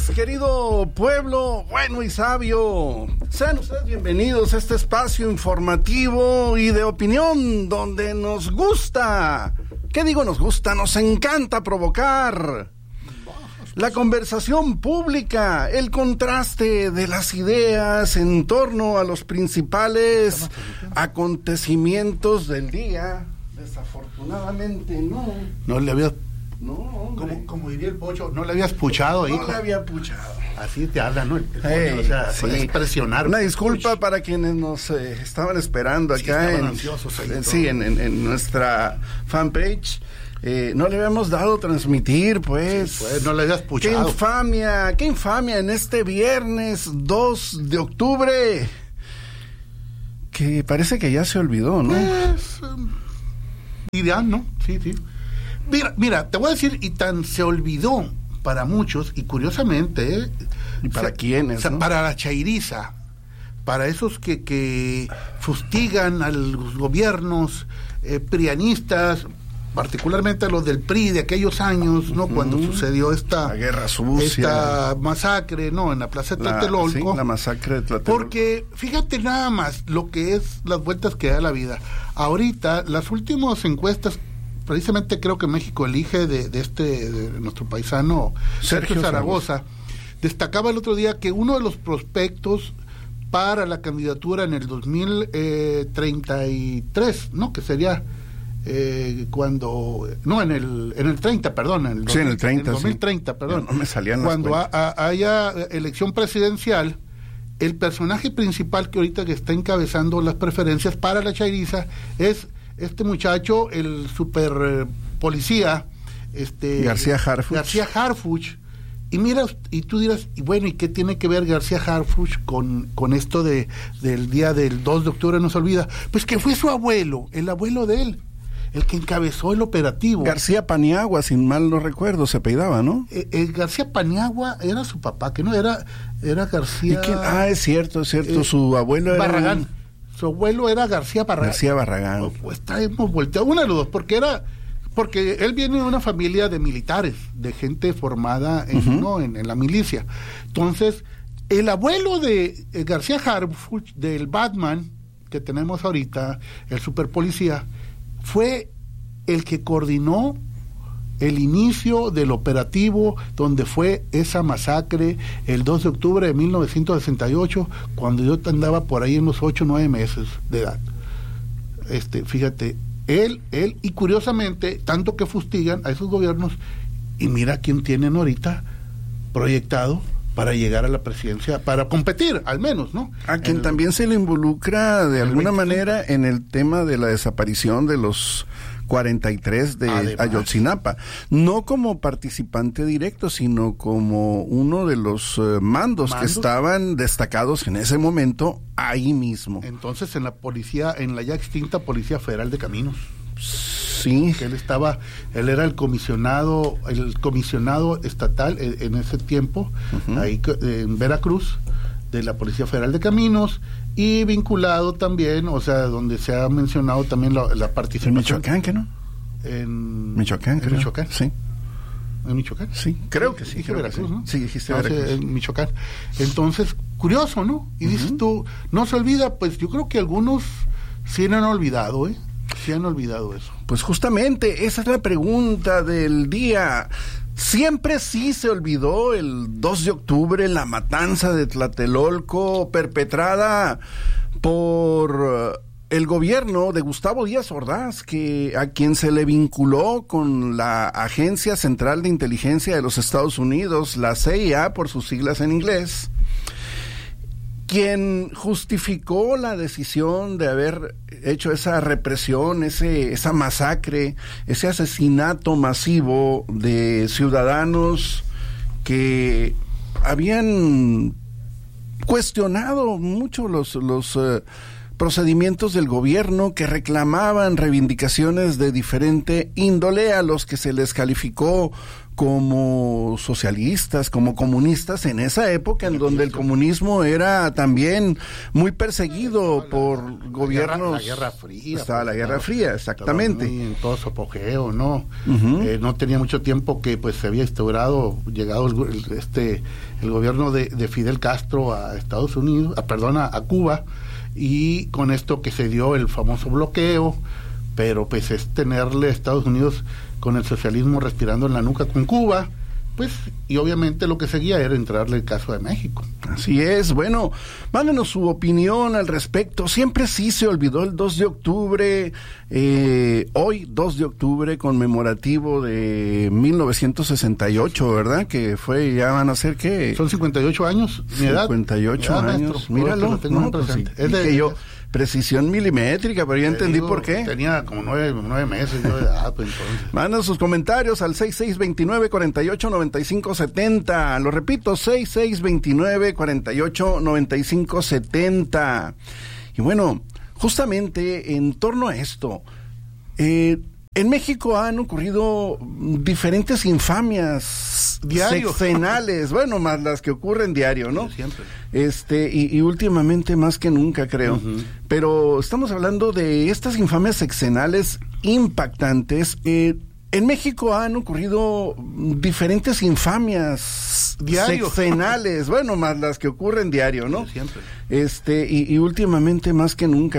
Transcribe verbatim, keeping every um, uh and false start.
Querido pueblo bueno y sabio, sean ustedes bienvenidos a este espacio informativo y de opinión donde nos gusta, ¿qué digo nos gusta? Nos encanta provocar la conversación pública, el contraste de las ideas en torno a los principales acontecimientos del día. Desafortunadamente no. No le habías... No, como, como diría el Pocho, no le habías puchado ahí. No le había puchado. Así te habla, ¿no? El, el hey, Pocho, o sea, sí. puedes presionar. Una disculpa Uy. para quienes nos eh, estaban esperando sí, acá en, ansiosos ahí en, sí, en, en, en nuestra fanpage. Eh, no le habíamos dado transmitir, pues. Sí, pues no le habías puchado. Qué infamia, qué infamia en este viernes dos de octubre. Que parece que ya se olvidó, ¿no? Pues, um, dirán, ¿no? Sí, sí. Mira, mira, te voy a decir, y tan se olvidó para muchos, y curiosamente... ¿eh? ¿Y para o sea, quiénes? O sea, ¿no? Para la chairiza, para esos que, que fustigan a los gobiernos eh, prianistas, particularmente a los del P R I de aquellos años, ¿no? Uh-huh. Cuando sucedió esta... La guerra sucia. Esta masacre, ¿no? En la Plaza de Tlatelolco. Sí, la masacre de Tlatelolco. Porque, fíjate nada más lo que es las vueltas que da la vida. Ahorita, las últimas encuestas, precisamente creo que México elige de, de este, de nuestro paisano Sergio, Sergio Zaragoza, Zaragoza, destacaba el otro día que uno de los prospectos para la candidatura en el dos mil treinta y tres, ¿no? Que sería eh, cuando, no, en el en el treinta, perdón, en el, sí, en el treinta, en el dos mil treinta, sí. perdón, no, no me salían cuando las a, a, haya elección presidencial, el personaje principal que ahorita que está encabezando las preferencias para la chairiza es este muchacho, el super eh, policía, este García Harfuch. García Harfuch. Y mira, y tú dirás, y bueno, ¿y qué tiene que ver García Harfuch con, con esto de del día del dos de octubre no se olvida? Pues que fue su abuelo, el abuelo de él, el que encabezó el operativo. García Paniagua, sin mal no recuerdo, se apellidaba, ¿no? Eh, eh, García Paniagua era su papá, que no era, era García... Ah, es cierto, es cierto, eh, su abuelo era... Barragán. Su abuelo era García Barragán. García Barragán. Pues, pues hemos volteado una de los dos, porque era, porque él viene de una familia de militares, de gente formada en, uh-huh. ¿no? en, en la milicia. Entonces, el abuelo de eh, García Harfuch, del Batman que tenemos ahorita, el superpolicía, fue el que coordinó el inicio del operativo donde fue esa masacre el dos de octubre de mil novecientos sesenta y ocho, cuando yo andaba por ahí en los ocho o nueve meses de edad. Este, fíjate, él, él, y curiosamente, tanto que fustigan a esos gobiernos, y mira quién tienen ahorita proyectado para llegar a la presidencia, para competir, al menos, ¿no? A quien el, también se le involucra de alguna manera en el tema de la desaparición de los cuarenta y tres de Además. Ayotzinapa, no como participante directo, sino como uno de los uh, mandos, mandos que estaban destacados en ese momento ahí mismo. Entonces, en la policía, en la ya extinta Policía Federal de Caminos. Sí. Que él estaba, él era el comisionado, el comisionado estatal en, en ese tiempo, uh-huh. ahí en Veracruz, de la Policía Federal de Caminos, y vinculado también, o sea, donde se ha mencionado también la, la participación. ¿En Michoacán, qué no? En Michoacán, ¿en creo. Michoacán? Sí. ¿En Michoacán? Sí, creo que sí. Dije creo Veracruz, que sí. ¿no? Sí, dijiste Entonces, Veracruz. En Michoacán. Entonces, curioso, ¿no? Y uh-huh. dices tú, no se olvida, pues yo creo que algunos sí han olvidado, ¿eh? Sí han olvidado eso. Pues justamente, esa es la pregunta del día. Siempre sí se olvidó el dos de octubre, la matanza de Tlatelolco perpetrada por el gobierno de Gustavo Díaz Ordaz, que a quien se le vinculó con la Agencia Central de Inteligencia de los Estados Unidos, la C I A por sus siglas en inglés, quien justificó la decisión de haber hecho esa represión, ese esa masacre, ese asesinato masivo de ciudadanos que habían cuestionado mucho los los uh, procedimientos del gobierno que reclamaban reivindicaciones de diferente índole a los que se les calificó como socialistas, como comunistas en esa época en donde el comunismo era también muy perseguido la, por la, la gobiernos. Guerra, la Guerra Fría. Estaba la Guerra Fría, exactamente. Muy en todo su apogeo, ¿no? Uh-huh. Eh, no tenía mucho tiempo que pues se había instaurado, llegado el, el, este el gobierno de, de Fidel Castro a Estados Unidos, a, perdón, a, a Cuba, y con esto que se dio el famoso bloqueo, pero pues es tenerle a Estados Unidos con el socialismo respirando en la nuca con Cuba, pues, y obviamente lo que seguía era entrarle el caso de México. Así es, bueno, mándenos su opinión al respecto. Siempre sí se olvidó el dos de octubre, eh, hoy dos de octubre, conmemorativo de mil novecientos sesenta y ocho, ¿verdad? Que fue, ya van a ser, ¿qué? Son cincuenta y ocho años, mi edad. cincuenta y ocho mi edad, años, maestro, míralo. lo tengo No, presente. Pues, es de, que yo... Precisión milimétrica, pero ya entendí digo, por qué. Tenía como nueve, nueve meses yo de edad, pues entonces. Manda sus comentarios al seis seis dos nueve, cuatro ocho nueve cinco siete cero. Lo repito, seis seis dos nueve, cuatro ocho nueve cinco siete cero. Y bueno, justamente en torno a esto, eh, en México han ocurrido diferentes infamias diario. sexenales, bueno, más las que ocurren diario, ¿no? Sí, siempre. Este, y, y últimamente más que nunca, creo. Uh-huh. Pero estamos hablando de estas infamias sexenales impactantes. Eh, en México han ocurrido diferentes infamias diario. sexenales, bueno, más las que ocurren diario, ¿no? Sí, siempre. Este, y, y últimamente más que nunca.